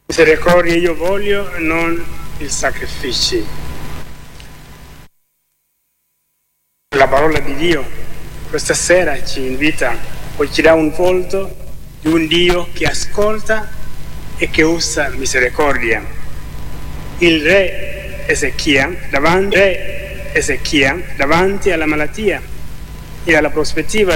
Misericordia io voglio, non i sacrifici. La parola di Dio questa sera ci invita, o ci dà un volto di un Dio che ascolta e che usa misericordia. Il re Ezechia davanti alla malattia e alla prospettiva